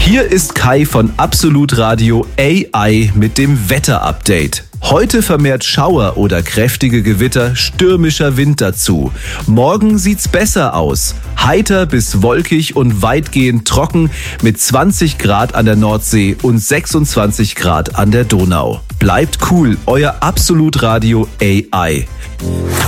Hier ist Kai von Absolut Radio AI mit dem Wetter-Update. Heute vermehrt Schauer oder kräftige Gewitter, stürmischer Wind dazu. Morgen sieht's besser aus. Heiter bis wolkig und weitgehend trocken mit 20 Grad an der Nordsee und 26 Grad an der Donau. Bleibt cool, euer Absolut Radio AI.